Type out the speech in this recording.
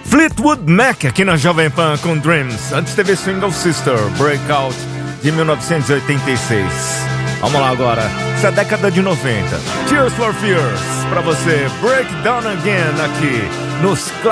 Fleetwood Mac aqui na Jovem Pan com Dreams. Antes teve Single Sister, Breakout, de 1986. Vamos lá agora, essa é a década de 90. Tears for Fears, pra você, Break Down Again aqui nos